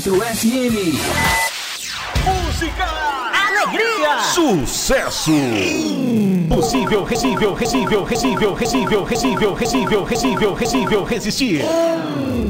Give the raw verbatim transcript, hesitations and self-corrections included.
F M. Música, alegria, sucesso. Possível, recível, recível, recível, recível, recível, recível, recível, recível, resistir.